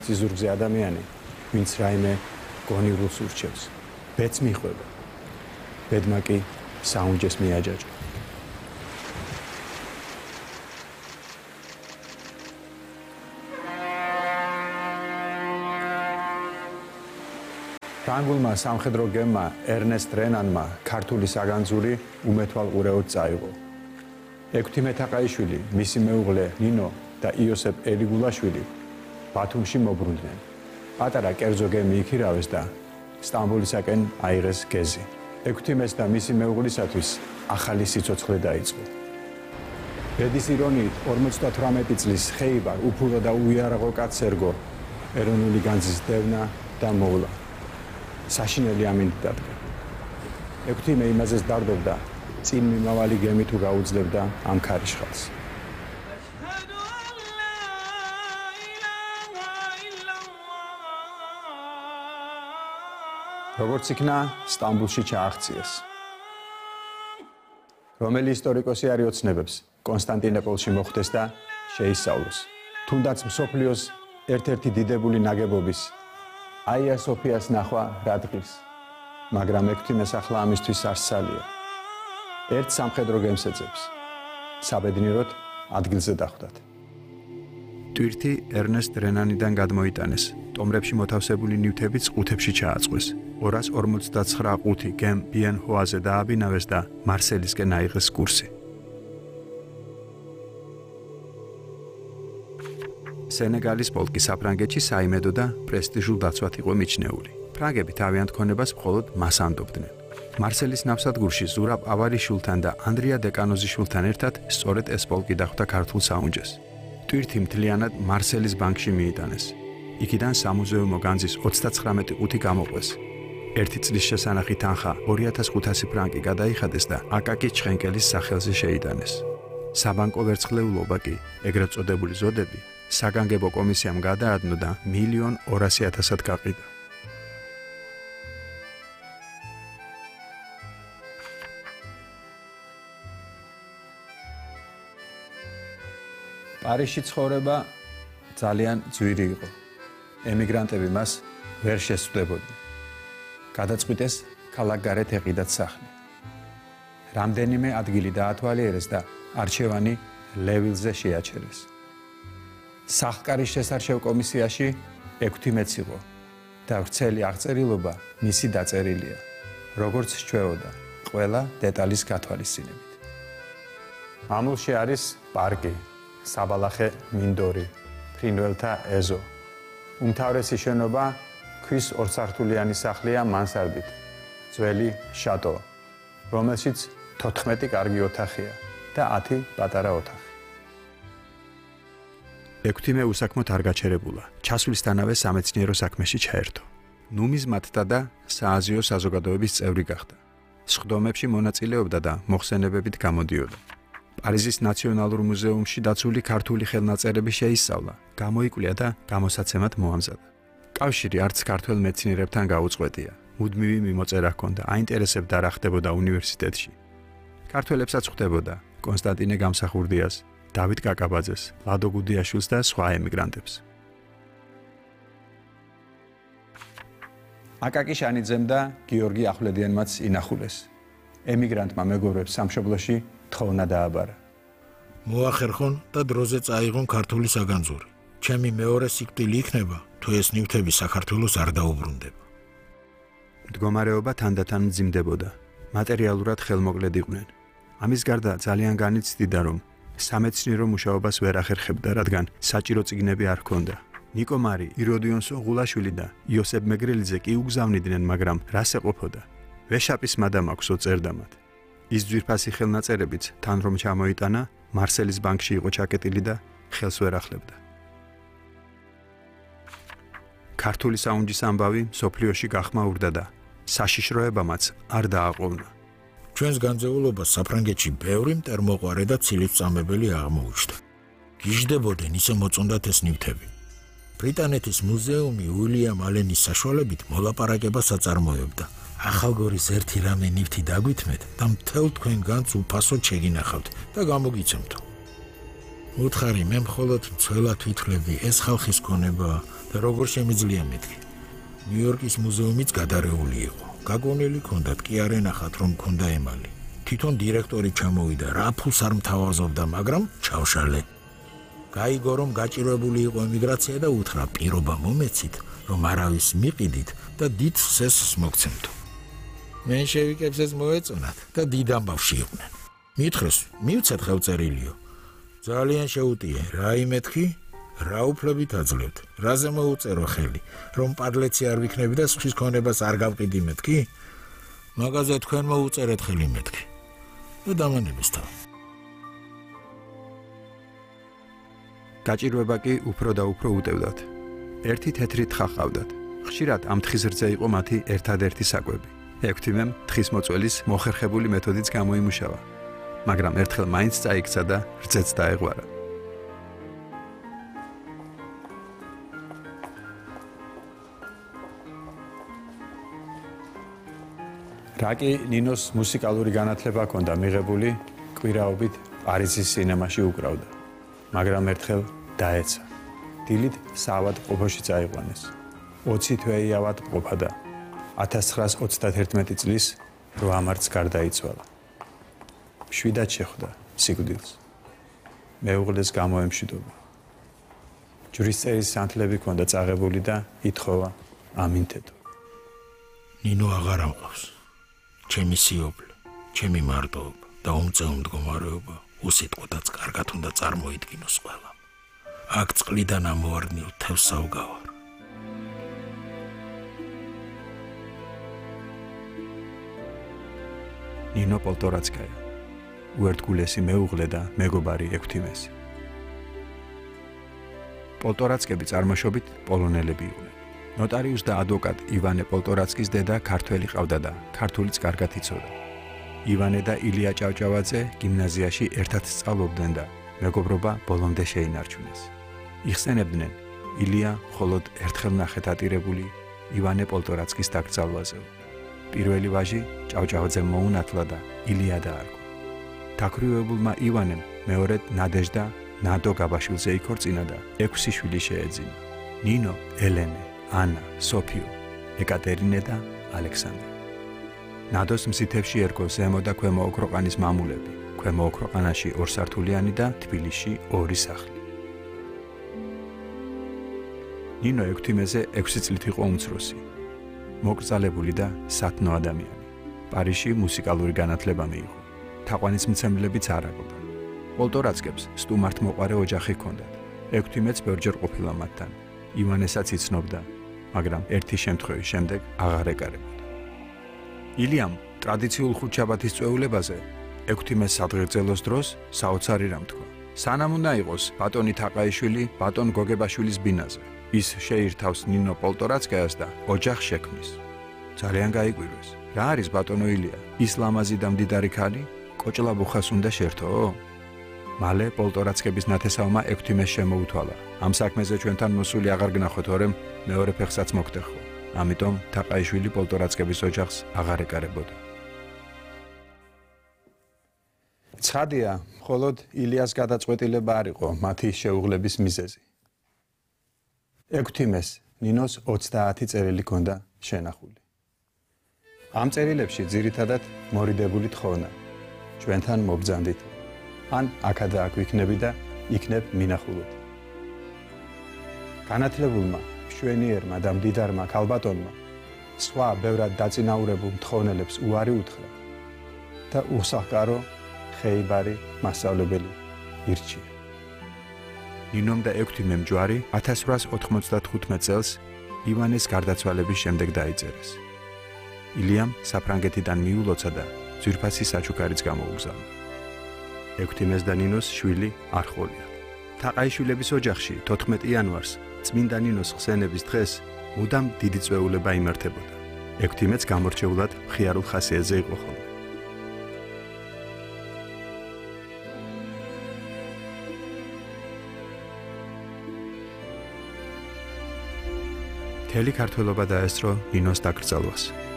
ზურგზე ადამიანი, ვინც რაიმე გონივრულს ურჩევს. ბედს მიხვება. ბედმა კი საუნჯეს მიაჯაჭვა. ფრანგულმა სამხედრო გემმა ერნესტ რენანმა ქართული საგანძური უმეთვალყურეოდ წაიღო. 6 მეთაყაიშვილი, მისი მეუღლე ნინო და იოსებ ელიგულაშვილი ბათუმში მობრუნდნენ. პატარა კერძო გემი იქირავეს და სტამბოლისაკენ აიღეს გეზი. 6 და მისი მეუღლისათვის ახალი სიცოცხლე დაიწყო. ბედის ირონიით 58 წლის ხეიბარ უფურო და უიარაღო კაცს ერგო ეროვნული განძის დევნა და მოვლა. საშინელი ამინდ დადგა. 6 იმაზეც დარდობდა წინ მიმავალი გემი თუ გაუძლებდა ამ ქარიშხალს. როგორც იქნა სტამბოლში ჩააღწიეს. რომელი ისტორიკოსი არ ოცნებებს კონსტანტინოპოლში მოხდეს და შეისწავლოს. თუნდაც მსოფლიოს ერთ-ერთი დიდებული ნაგებობის აია სოფიას ნახვა რა დღის, მაგრამ 6 ახლა ამისთვის არსალია. ერთ სამხედრო გემს ეძებს. საბედნიეროდ ადგილზე დახვდათ. ტვირთი ერნესტ რენანიდან გადმოიტანეს. ტომრებში მოთავსებული ნივთებიც ყუთებში ჩააწყვეს. 259 ყუთი გემ ბიენჰოაზე დააბინავეს და მარსელისკენ აიღეს კურსი. სენეგალის პოლკი საფრანგეთში საიმედო და პრესტიჟულ დაცვად იყო მიჩნეული. ფრანგები თავიანთ ქონებას მხოლოდ მას ანდობდნენ. მარსელის ნავსადგურში ზურაბ ავარიშვილთან და ანდრია დეკანოზიშვილთან ერთად სწორედ ეს პოლკი დახვდა ქართულ საუნჯეს. ტვირთი მთლიანად მარსელის ბანკში მიიტანეს. იქიდან სამუზეუმო განძის 39 ყუთი გამოყვეს. ერთი წლის შესანახი თანხა 2500 ფრანკი გადაიხადეს და აკაკი ჩხენკელის სახელზე შეიტანეს. საბანკო ვერცხლეულობა კი, ეგრეთ წოდებული ზოდები, საგანგებო კომისიამ გადაადნო და 1.200.000-ად გაყიდა. პარიზში ცხოვრება ძალიან ძვირი იყო. ემიგრანტები მას ვერ შესწვდებოდნენ. გადაწყვიტეს ქალაქგარეთ ეყიდათ სახლი. რამდენიმე ადგილი დაათვალიერეს და არჩევანი ლევილზე შეაჩერეს. სახლკარის შესარჩევ კომისიაში 6 იყო და ვრცელი აღწერილობა მისი დაწერილია, როგორც ჩვეოდა, ყველა დეტალის გათვალისწინებით. ამულში არის პარკი, საბალახე მინდორი, ფრინველთა ეზო. უმთავრესი შენობა ქვის ორსართულიანი სახლია მანსარდით, ძველი შატო, რომელშიც 14 კარგი ოთახია და 10 პატარა ოთახი. 6 უსაქმოდ არ გაჩერებულა, ჩასვლისთანავე სამეცნიერო საქმეში ჩაერთო. ნუმიზმატთა და სააზიო საზოგადოების წევრი გახდა. სხდომებში მონაწილეობდა და მოხსენებებით გამოდიოდა. პარიზის ნაციონალურ მუზეუმში დაცული ქართული ხელნაწერები შეისწავლა, გამოიკვლია და გამოსაცემად მოამზადა. კავშირი არც ქართველ მეცნიერებთან გაუწყვეტია. მუდმივი მიმოწერა ჰქონდა, აინტერესებდა რა ხდებოდა უნივერსიტეტში. ქართველებსაც ხვდებოდა კონსტანტინე გამსახურდიას, დავით კაკაბაძეს, ლადო გუდიაშვილს და სხვა ემიგრანტებს. აკაკი შანიძემ და გიორგი ახვლედიანმაც ინახულეს. ემიგრანტმა მეგობრებს სამშობლოში თხოვნა დააბარა. მოახერხონ და დროზე წაიღონ ქართული საგანძური. ჩემი მეორე სიკვდილი იქნება, თუ ეს ნივთები საქართველოს არ დაუბრუნდება. მდგომარეობა თანდათან მძიმდებოდა. მატერიალურად ხელმოკლედ იყვნენ. ამის გარდა ძალიან განიცდიდა, რომ სამეცნიერო მუშაობას ვერ ახერხებდა, რადგან საჭირო წიგნები არ ჰქონდა. ნიკო მარი, იროდიონსო ღულაშვილი და იოსებ მეგრელიძე კი უგზავნიდნენ, მაგრამ რას ეყოფოდა? ვეშაპის მადამ აქვსო წერდამად. ის ძვირფასი ხელნაწერებიც თან რომ ჩამოიტანა, მარსელის ბანკში იყო ჩაკეტილი და ხელს ვერ ახლებდა. ქართული საუნჯის ამბავი მსოფლიოში გახმაურდა და საშიშროებამაც არ დააყოვნა. ჩვენს განძეულობას საფრანგეთში ბევრი მტერმოყვარე და ცილისწამებელი აღმოუჩნდა. გიждდებოდნენ ისე მოწონდათ ეს ნივთები. ბრიტანეთის მუზეუმი უილიამ ალენის საშუალებით მოლაპარაკებას აწარმოებდა. ახალგორის ერთი რამე ნივთი დაგვითმეთ და მთელ თქვენ განძს უფასოდ შეგინახავთ და გამოგიცემთო. უთხარი, მე მხოლოდ მცველად ვითვლები, ეს ხალხის ქონება და როგორ შემიძლია მეთქი. ნიუ-იორკის მუზეუმიც გადარეული იყო. გაგონილი ჰქონდათ, კი არ ენახათ, რომ ჰქონდა ემალი. თვითონ დირექტორი ჩამოვიდა, რა ფულს არ მთავაზობდა, მაგრამ ჩავშალე. გაიგო, რომ გაჭირვებული იყო ემიგრაცია და უთხრა, პირობა მომეცით, რომ არავის მიყიდით და დიდ სესს მოგცემთო. მენშევიკებს ეს მოეწონათ და დიდ ამბავში იყვნენ. მითხრეს, მივცეთ ხელწერილიო. ძალიან შეუტიე, რა იმეთქი? რა უფლებით აძლევთ? რაზე მოუწერო ხელი? რომ პადლეცი არ ვიქნები და სხვის ქონებას არ გავყიდი მეთქი? მაგაზე თქვენ მოუწერეთ ხელი მეთქი. და დამანების თავი. გაჭირვება კი უფრო და უფრო უტევდათ. ერთი თეთრი თხა ჰყავდათ. ხშირად ამ თხის რძე იყო მათი ერთადერთი საკვები. ექვთიმემ თხის მოწველის მოხერხებული მეთოდიც გამოიმუშავა, მაგრამ ერთხელ მაინც წაიქცა და რძეც დაეღვარა. რაკი ნინოს მუსიკალური განათლება ჰქონდა მიღებული, კვირაობით პარიზის სინემაში უკრავდა, მაგრამ ერთხელ დაეცა. დილით საავად ყოფოში წაიყვანეს. 20 თვეი ავად ყოფა და 1931 წლის 8 მარტს გარდაიცვალა. შვიდად შეხვდა სიკვდილს. მეუღლეს გამოემშვიდობა. ჯვრისწერის სანთლები ჰქონდა წაღებული და ითხოვა ამინთეთო. ნინო აღარ ამყავს. ჩემი სიობლე, ჩემი მარტოობა და უმწეო მდგომარეობა უსიტყვოდაც კარგად უნდა წარმოიდგინოს ყველამ. აქ წყლიდან ამოვარდნილ თევზს ავგავარ. ნინო პოლტორაცკაია, უერთგულესი მეუღლე და მეგობარი ექვთიმესი. პოლტორაცკები წარმოშობით პოლონელები იყვნენ. ნოტარიუს და ადვოკატ ივანე პოლტორაცკის დედა ქართველი ყავდა და ქართულიც კარგად იცოდა. ივანე და ილია ჭავჭავაძე გიმნაზიაში ერთად სწავლობდნენ და მეგობრობა ბოლომდე შეინარჩუნეს. იხსენებდნენ ილია მხოლოდ ერთხელ ნახეთ ატირებული ივანე პოლტორაცკის დაკრძალვაზე. პირველი ვაჟი ჭავჭავაძემ მოუნათლა და ილია დაარქვა. დაქრუებულმა ივანემ მეორედ ნადეჟდა ნადო გაბაშვილზე იქორწინა და 6 შვილი შეეძინა. ნინო, ელენე, ანა, სოფიო, ეკატერინე და ალექსანდრე. ნადოს მზითებში ერგო ზემო და ქვემო ოქროყანის მამულები, ქვემო ოქროყანაში 2 სართულიანი და თბილისში 2 სახლი. ნინო ექვთიმეზე 6 წლით იყო უმცროსი. მოკრძალებული და სათნო ადამიანი. პარიზში მუსიკალური განათლება მიიღო. თაყვანისმცემლებიც არ აკლდა. პოლტორაცკებს სტუმართმოყვარე ოჯახი ჰქონდათ. ექვთიმეც ბევრჯერ ყოფილა მათთან. ივანესაც იცნობდა, მაგრამ ერთი შემთხვევის შემდეგ აღარ ეკარებოდა. ილიამ ტრადიციულ ხუთშაბათის წვეულებაზე ექვთიმეს სადღეგრძელოს დროს საოცარი რამ თქვა. სანამ უნდა იყოს ბატონი თაყაიშვილი ბატონ გოგებაშვილის ბინაზე. ის შეირთავს ნინო პოლტორაცკაიას და ოჯახს შექმნის. ძალიან გაიკვირვეს. რა არის ბატონო ილია? ის ლამაზი და მდიდარი ქალი? კოჭლაბუხას უნდა შერთო? მალე პოლტორაცკების ნათესავმა ექვთიმეს შემოუთვალა. ამ საქმეზე ჩვენთან მოსული აღარ გნახოთ, თორემ მეორე ფეხსაც მოგტეხო. ამიტომ თაყაიშვილი პოლტორაცკების ოჯახს აღარ ეკარებოდა. ცხადია, მხოლოდ ილიას გადაწყვეტილება არ იყო მათი შეუღლების მიზეზი. ექვთიმეს ნინოს 30 წერილი ჰქონდა შენახული. ამ წერილებში ძირითადად მორიდებული თხოვნა. ჩვენთან მობრძანდით. ან აქადა აქ ვიქნები და იქნებ მინახულობ. განათლებულმა, მშვენიერმა და მდიდარმა ქალბატონმა სხვა ბევრად დაწინაურებულ მთხოვნელებს უარი უთხრა და უსახკარო ხეიბარი მასწავლებელი ირჩია. ნინომ და ექვთიმემ ჯვარი 1895 წელს ივანეს გარდაცვალების შემდეგ დაიწერეს. ილიამ საფრანგეთიდან მიულოცა და ძვირფასი საჩუქარიც გამოუგზავნა. ექვთიმეს და ნინოს შვილი არ ჰყოლიათ. თაყაიშვილების ოჯახში 14 იანვარს წმინდა ნინოს ხსენების დღეს მუდამ დიდი წვეულება იმართებოდა. ექვთიმეც გამორჩეულად მხიარულ ხასიათზე იყო ხოლმე. მთელი ქართველობა დაესწრო ნინოს დაკრძალვას.